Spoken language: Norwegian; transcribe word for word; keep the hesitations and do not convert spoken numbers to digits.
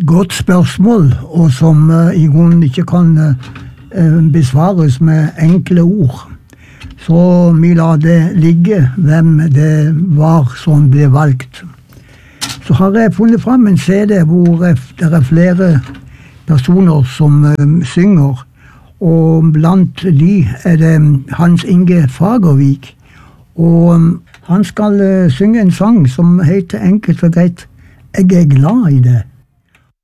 godt spørsmål, og som uh, i grunnen ikke kan uh, besvares med enkle ord. Så vi lar det ligge hvem det var som ble valgt. Så har jeg funnet fram en C D hvor det er flere personer som uh, synger, og blant de er det Hans Inge Fagervik. Og um, han skal uh, synge en sang som heter enkelt og greit «Jeg er glad i det».